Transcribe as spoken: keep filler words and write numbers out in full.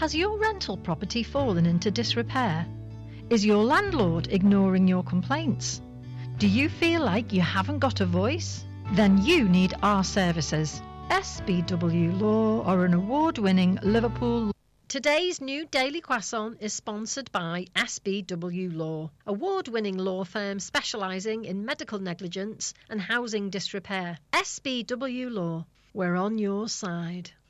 Has your rental property fallen into disrepair? Is your landlord ignoring your complaints? Do you feel like you haven't got a voice? Then you need our services. S B W Law are an award-winning Liverpool. Today's new Daily Croissant is sponsored by S B W Law, award-winning law firm specialising in medical negligence and housing disrepair. S B W Law, we're on your side.